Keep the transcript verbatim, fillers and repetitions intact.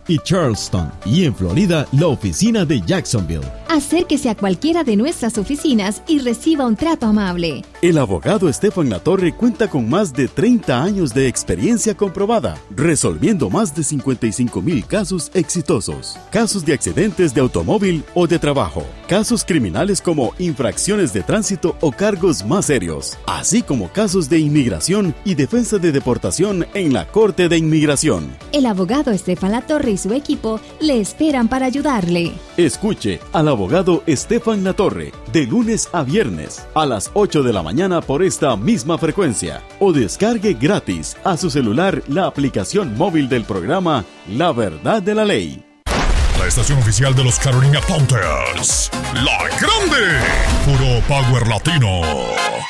y Charleston, y en Florida, la oficina de Jacksonville. Acérquese a cualquiera de nuestras oficinas y reciba un trato amable. El abogado Estefan Latorre cuenta con más de treinta años de experiencia comprobada, resolviendo más de cincuenta y cinco mil casos exitosos. Casos de accidentes de automóvil o de trabajo, casos criminales como infracciones de tránsito o cargos más serios, así como casos de inmigración y defensa de deportación en la Corte de Inmigración. El abogado Estefan Latorre y su equipo le esperan para ayudarle. Escuche al abogado Estefan Latorre de lunes a viernes a las ocho de la mañana por esta misma frecuencia o descargue gratis a su celular la aplicación móvil del programa La Verdad de la Ley. La estación oficial de los Carolina Panthers, La Grande, puro power latino.